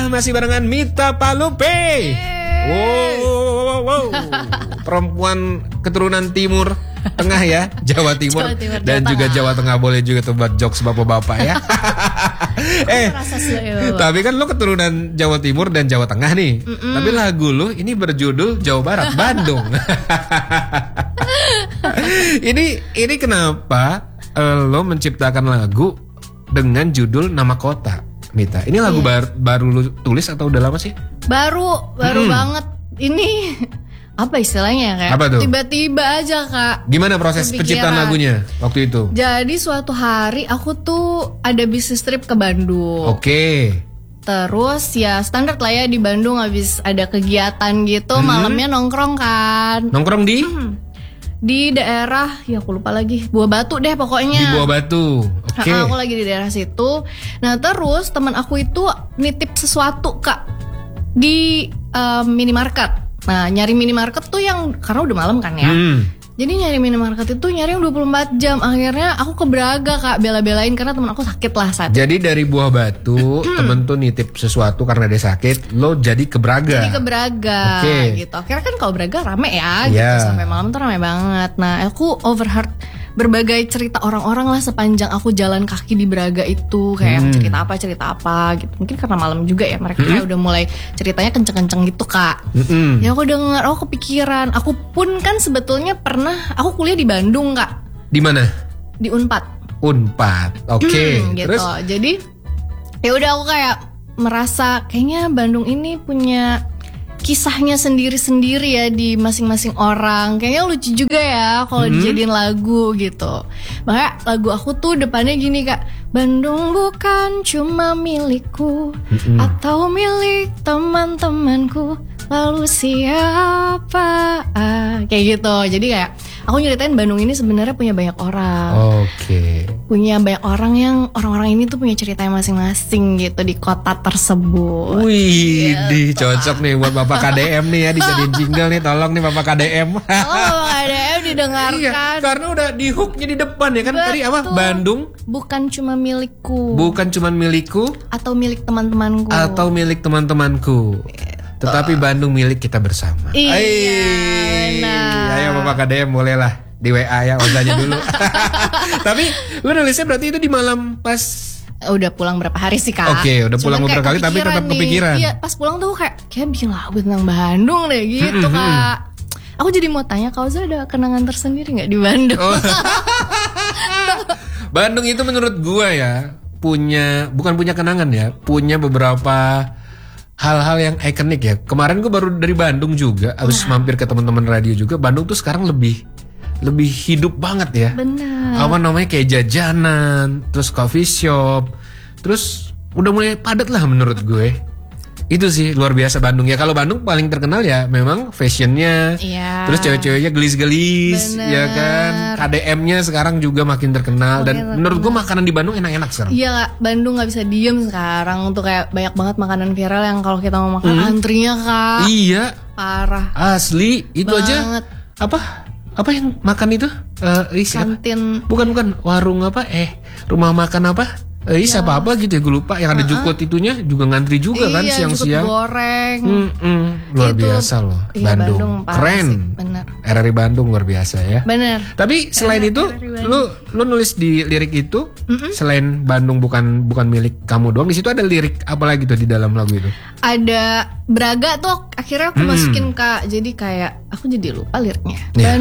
masih barengan Mita Palupe. Wow. Perempuan keturunan timur tengah ya, Jawa Timur, dan juga Jawa Tengah. Boleh juga tuh buat jokes bapak-bapak ya. Tapi kan lo keturunan Jawa Timur dan Jawa Tengah nih. Tapi lagu lo ini berjudul Jawa Barat, Bandung. Ini kenapa lo menciptakan lagu dengan judul nama kota, Mita? Ini lagu baru lo tulis atau udah lama sih? Baru banget. Ini apa istilahnya kayak? Apa tuh? Tiba-tiba aja Kak. Gimana proses penciptaan lagunya waktu itu? Jadi suatu hari aku tuh ada bisnis trip ke Bandung. Oke. Terus ya standar lah ya di Bandung, habis ada kegiatan gitu malamnya nongkrong kan. Nongkrong di? Di daerah, ya aku lupa lagi, Buah Batu deh pokoknya. Di Buah Batu. Oke. Aku lagi di daerah situ. Nah terus teman aku itu nitip sesuatu Kak di minimarket. Nah nyari minimarket tuh yang, karena udah malam kan ya, jadi nyari minimarket itu nyari yang 24 jam. Akhirnya aku ke Braga Kak, bela-belain karena teman aku sakit lah saat itu. Jadi dari Buah Batu temen tuh nitip sesuatu karena dia sakit, lo jadi ke Braga. Jadi ke Braga gitu. Akhirnya kan kalau Braga rame ya gitu, sampai malam tuh rame banget. Nah aku overheard berbagai cerita orang-orang lah sepanjang aku jalan kaki di Braga itu, kayak cerita apa gitu. Mungkin karena malam juga ya, mereka kayak udah mulai ceritanya kenceng-kenceng gitu Kak. Ya aku denger, aku kepikiran. Aku pun kan sebetulnya pernah, aku kuliah di Bandung Kak. Di mana? Di Unpad. Oke. Gitu. Terus? Jadi ya udah aku kayak merasa kayaknya Bandung ini punya kisahnya sendiri-sendiri ya di masing-masing orang. Kayaknya lucu juga ya kalau dijadiin lagu gitu. Makanya lagu aku tuh depannya gini Kak, Bandung bukan cuma milikku atau milik teman-temanku, lalu siapa? Kayak gitu. Jadi kayak aku nyeritain Bandung ini sebenarnya punya banyak orang. Oke. Punya banyak orang yang orang-orang ini tuh punya ceritanya masing-masing gitu di kota tersebut. Wih, cocok nih buat Bapak KDM nih ya, dijadiin jingle nih, tolong nih Bapak KDM. Bapak KDM didengarkan. Iya, karena udah di hooknya di depan ya kan. Tadi apa? Bandung bukan cuma milikku. Bukan cuma milikku atau milik teman-temanku. Atau milik temantemanku. Tetapi Bandung milik kita bersama. Iya, benar. Ayo Bapak KDM bolehlah di WA ya, Ozanya dulu. Tapi lu nulisnya berarti itu di malam pas udah pulang berapa hari sih Kak? Oke, udah pulang beberapa kali tapi tetap kepikiran. Iya, pas pulang tuh kayak bikin lagu tentang Bandung deh gitu Kak. Aku jadi mau tanya, Kak Oza ada kenangan tersendiri gak di Bandung? Bandung itu menurut gua ya bukan punya kenangan ya, punya beberapa hal-hal yang ikonik ya. Kemarin gue baru dari Bandung juga, abis mampir ke teman-teman radio juga. Bandung tuh sekarang lebih hidup banget ya. Benar. Apa namanya, kayak jajanan, terus coffee shop, terus udah mulai padat lah menurut gue. Itu sih luar biasa Bandung ya. Kalau Bandung paling terkenal ya memang fashionnya, terus cewek-ceweknya gelis-gelis, ya kan. KDM-nya sekarang juga makin terkenal. Dan menurut gue makanan di Bandung enak-enak sekarang. Iya Kak, Bandung nggak bisa diem sekarang. Untuk kayak banyak banget makanan viral yang kalau kita mau makan antrinya Kak. Iya. Parah. Asli itu banget. Aja. Apa yang makan itu? Kantin. Bukan warung apa? Rumah makan apa? Siapa apa gitu ya, gue lupa. Yang ada jukut itunya juga ngantri juga kan siang-siang. Jukut goreng. Luar biasa loh. Iya, Bandung keren. Bener. RRI Bandung luar biasa ya. Bener. Tapi selain itu, lu nulis di lirik itu, selain Bandung bukan milik kamu doang, di situ ada lirik apa lagi tuh di dalam lagu itu? Ada Braga tuh akhirnya aku masukin Kak. Jadi kayak aku jadi lupa liriknya.